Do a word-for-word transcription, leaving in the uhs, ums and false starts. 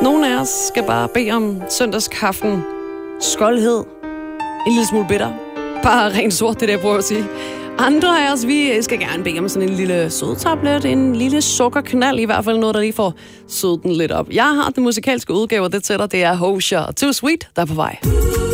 Nogle af os skal bare bede om søndagskaffen, skoldhed, en lille smule bitter. Bare rent sort, det er det, jeg prøver at sige. Andre af os, vi skal gerne bede om sådan en lille sødtablet, en lille sukkerknald, i hvert fald noget, der lige får sødet den lidt op. Jeg har den musikalske udgave, det til dig, det er Hosier og Too Sweet, der er på vej.